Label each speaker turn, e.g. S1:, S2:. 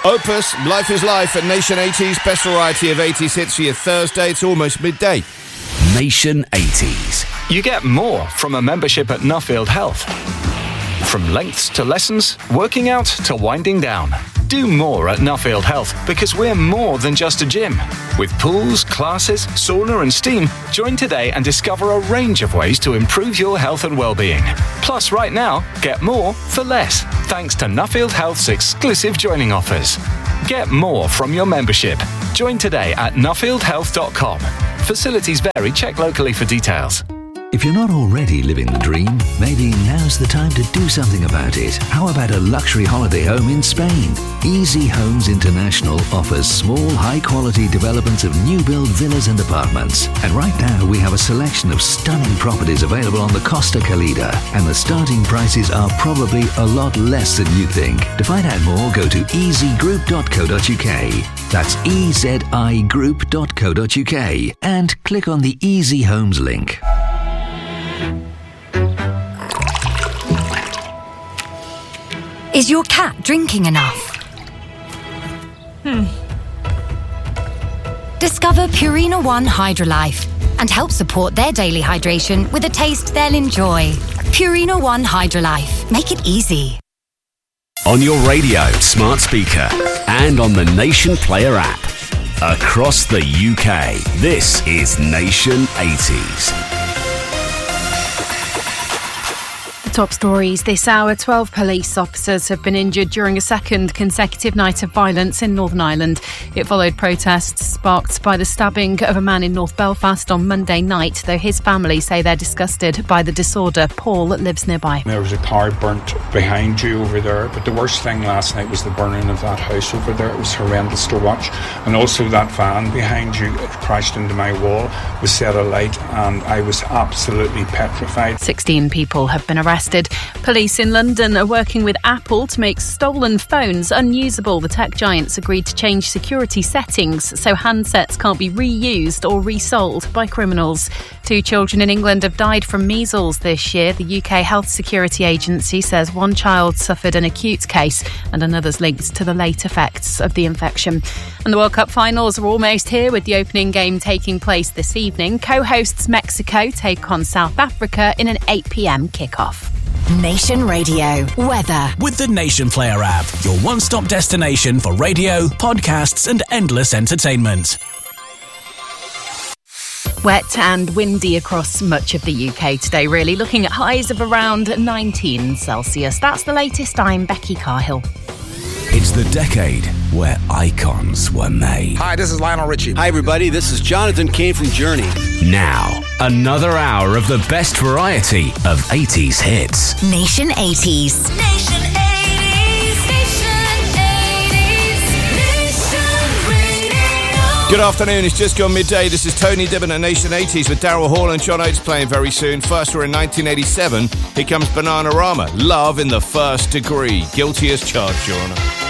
S1: Opus, Life is Life at Nation 80s. Best variety of 80s hits for your Thursday. It's almost midday.
S2: Nation 80s.
S3: You get more from a membership at Nuffield Health. From lengths to lessons, working out to winding down. Do more at Nuffield Health because we're more than just a gym. With pools, classes, sauna and steam, join today and discover a range of ways to improve your health and well-being. Plus, right now, get more for less, thanks to Nuffield Health's exclusive joining offers. Get more from your membership. Join today at nuffieldhealth.com. Facilities vary. Check locally for details.
S2: If you're not already living the dream, maybe now's the time to do something about it. How about a luxury holiday home in Spain? Easy Homes International offers small, high-quality developments of new-build villas and apartments. And right now, we have a selection of stunning properties available on the Costa Calida. And the starting prices are probably a lot less than you think. To find out more, go to easygroup.co.uk. That's ezigroup.co.uk. And click on the Easy Homes link.
S4: Is your cat drinking enough? Discover Purina One Hydrolife and help support their daily hydration with a taste they'll enjoy. Purina One Hydrolife. Make it easy.
S5: On your radio, smart speaker, and on the Nation Player app. Across the UK, this is Nation 80s.
S6: Top stories this hour. 12 police officers have been injured during a second consecutive night of violence in Northern Ireland. It followed protests sparked by the stabbing of a man in North Belfast on Monday night, though his family say they're disgusted by the disorder. Paul lives nearby.
S7: There was a car burnt behind you over there, but the worst thing last night was the burning of that house over there. It was horrendous to watch. And also that van behind you, it crashed into my wall, was set alight, and I was absolutely petrified.
S6: 16 people have been arrested. Police in London are working with Apple to make stolen phones unusable. The tech giants agreed to change security settings so handsets can't be reused or resold by criminals. 2 children in England have died from measles this year. The UK Health Security Agency says one child suffered an acute case and another's linked to the late effects of the infection. And the World Cup finals are almost here, with the opening game taking place this evening. Co-hosts Mexico take on South Africa in an 8 p.m. kickoff.
S4: Nation Radio weather
S8: with the Nation Player app, your one-stop destination for radio, podcasts and endless entertainment.
S6: Wet and windy across much of the UK today, really. Looking at highs of around 19 Celsius. That's the latest. I'm Becky Carhill.
S5: It's the decade where icons were made.
S9: Hi, this is Lionel Richie.
S10: Hi, everybody. This is Jonathan Cain from Journey.
S5: Now, another hour of the best variety of 80s hits.
S4: Nation 80s. Nation 80s.
S1: Good afternoon, it's just gone midday. This is Tony Dibben at Nation 80s with Daryl Hall and John Oates playing very soon. First, we're in 1987. Here comes Bananarama. Love in the First Degree. Guilty as charged, Your Honour.